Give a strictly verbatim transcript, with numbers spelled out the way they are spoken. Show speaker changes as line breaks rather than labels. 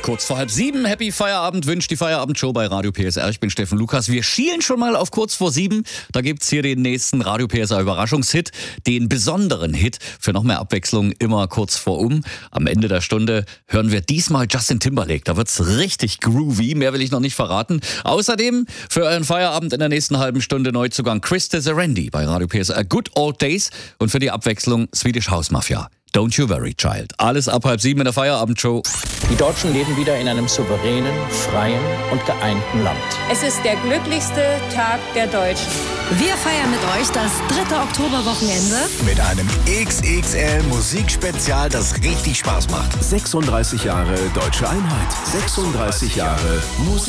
Kurz vor halb sieben, Happy Feierabend, wünscht die Feierabendshow bei Radio P S R. Ich bin Steffen Lukas. Wir schielen schon mal auf kurz vor sieben. Da gibt's hier den nächsten Radio P S R Überraschungshit. Den besonderen Hit für noch mehr Abwechslung immer kurz vor um. Am Ende der Stunde hören wir diesmal Justin Timberlake. Da wird's richtig groovy. Mehr will ich noch nicht verraten. Außerdem für euren Feierabend in der nächsten halben Stunde Neuzugang Chris Deserendi bei Radio P S R Good Old Days. Und für die Abwechslung Swedish House Mafia. Don't You Worry, Child. Alles ab halb sieben in der Feierabendshow.
Die Deutschen leben wieder in einem souveränen, freien und geeinten Land.
Es ist der glücklichste Tag der Deutschen.
Wir feiern mit euch das dritte Oktoberwochenende
mit einem X X L-Musikspezial, das richtig Spaß macht.
sechsunddreißig Jahre Deutsche Einheit. sechsunddreißig Jahre Musik.